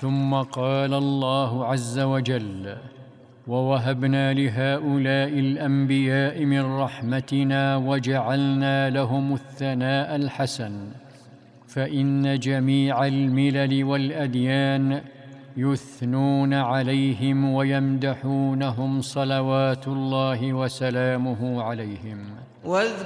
ثم قال الله عز وجل: ووهبنا لهؤلاء الأنبياء من رحمتنا وجعلنا لهم الثناء الحسن. فإن جميع الملل والأديان يثنون عليهم ويمدحونهم صلوات الله وسلامه عليهم.